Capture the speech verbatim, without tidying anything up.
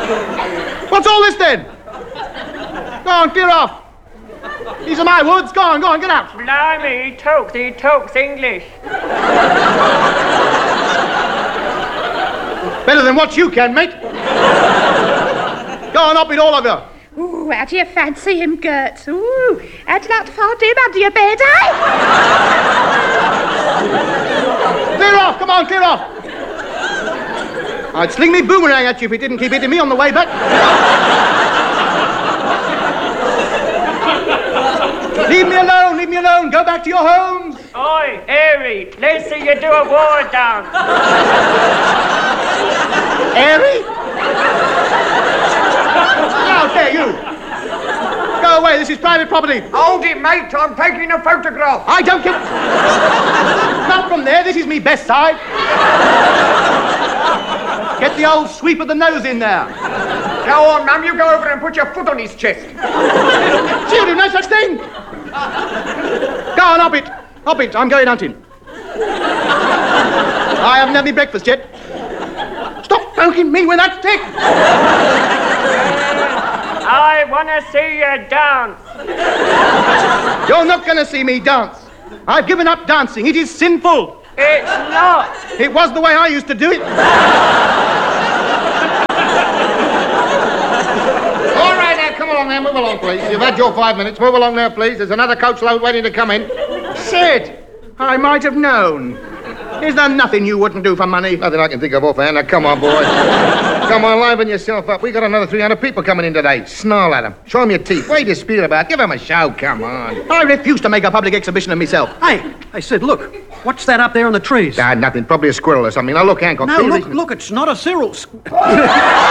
What's all this, then? Go on, clear off. These are my woods. Go on, go on, get out. Blimey, he talks, he talks English. Better than what you can, mate. Go on, up it, all of you. Ooh, how do you fancy him, Gert? Ooh, how'd you like to find him under your bed, eh? Clear off, come on, clear off. I'd sling me boomerang at you if it didn't keep hitting me on the way back. Leave me alone, leave me alone. Go back to your homes. Oi, Harry, let's see you do a war dance. Harry? Now, there, you. Go away, this is private property. Hold it, mate, I'm taking a photograph. I don't care. Not from there, this is me best side. Get the old sweep of the nose in there. Go on, ma'am, you go over and put your foot on his chest. She'll do no such thing. Go on, up it. Up it, I'm going hunting. I haven't had any breakfast yet. Stop poking me with that stick. I want to see you dance. You're not going to see me dance. I've given up dancing. It is sinful. It's not. It was the way I used to do it. All right, now, come along now. Move along, please. You've had your five minutes. Move along now, please. There's another coach load waiting to come in. Sid, I might have known. Is there nothing you wouldn't do for money? Nothing I can think of offhand. Now, come on, boy. Come on, liven yourself up. We got another three hundred people coming in today. Snarl at them. Show them your teeth. What are you dispute about? Give them a show. Come on. I refuse to make a public exhibition of myself. Hey, hey, Sid, look. What's that up there in the trees? Ah, nothing. Probably a squirrel or something. Now, look, Hancock. No, look, look, it's not a Cyril.